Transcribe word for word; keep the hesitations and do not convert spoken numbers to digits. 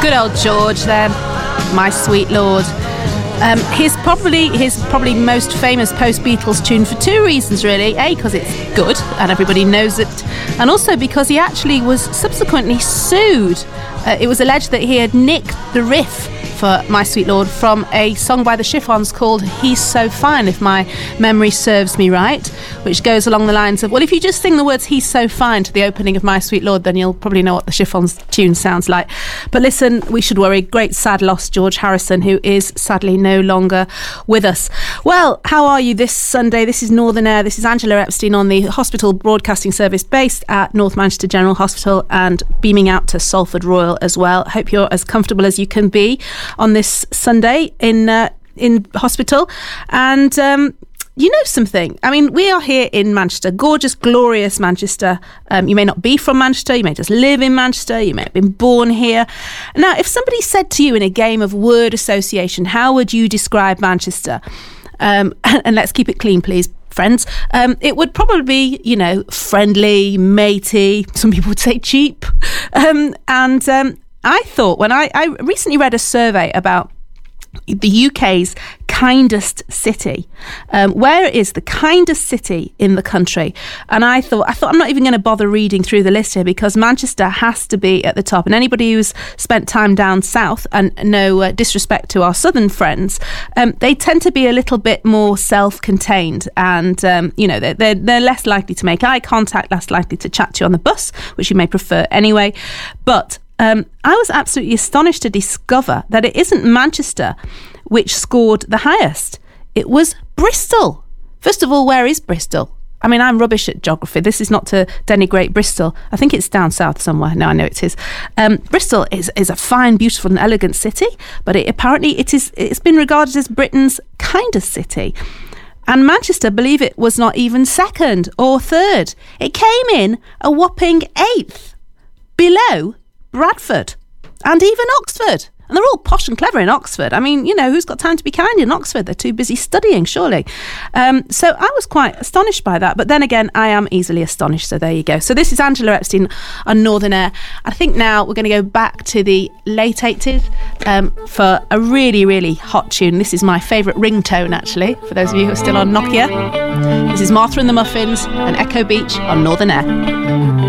Good old George there, My Sweet Lord. Um, his probably his probably most famous post-Beatles tune for two reasons, really. A, because it's good and everybody knows it, and also because he actually was subsequently sued. Uh, it was alleged that he had nicked the riff for My Sweet Lord from a song by the Chiffons called He's So Fine, if my memory serves me right, which goes along the lines of, well, if you just sing the words He's So Fine to the opening of My Sweet Lord, then you'll probably know what the Chiffons tune sounds like. But listen, we should worry. Great sad loss, George Harrison, who is sadly no longer with us. Well, how are you this Sunday? This is Northern Air. This is Angela Epstein on the hospital broadcasting service based at North Manchester General Hospital and beaming out to Salford Royal as well. Hope you're as comfortable as you can be on this Sunday in uh, in hospital. And um, you know something, I mean, we are here in Manchester, gorgeous, glorious Manchester. Um, you may not be from Manchester, you may just live in Manchester, you may have been born here. Now, if somebody said to you in a game of word association, how would you describe Manchester? Um, and, and let's keep it clean, please, friends. Um, it would probably be, you know, friendly, matey, some people would say cheap. Um, and um, I thought, when I, I recently read a survey about the U K's kindest city, um, where is the kindest city in the country? And I thought, I thought I'm not even going to bother reading through the list here because Manchester has to be at the top. And anybody who's spent time down south, and no uh, disrespect to our southern friends, um, they tend to be a little bit more self-contained, and um, you know, they're, they're they're less likely to make eye contact, less likely to chat to you on the bus, which you may prefer anyway. But Um, I was absolutely astonished to discover that it isn't Manchester which scored the highest. It was Bristol. First of all, where is Bristol? I mean, I'm rubbish at geography. This is not to denigrate Bristol. I think it's down south somewhere. No, I know it is. Um, Bristol is, is a fine, beautiful and elegant city, but it, apparently it is, it's been regarded as Britain's kindest city. And Manchester, believe it, was not even second or third. It came in a whopping eighth, below Bradford and even Oxford. And they're all posh and clever in Oxford. I mean, you know, who's got time to be kind in Oxford? They're too busy studying, surely. Um, so I was quite astonished by that. But then again, I am easily astonished. So there you go. So this is Angela Epstein on Northern Air. I think now we're going to go back to the late eighties um, for a really, really hot tune. This is my favourite ringtone, actually, for those of you who are still on Nokia. This is Martha and the Muffins and Echo Beach on Northern Air.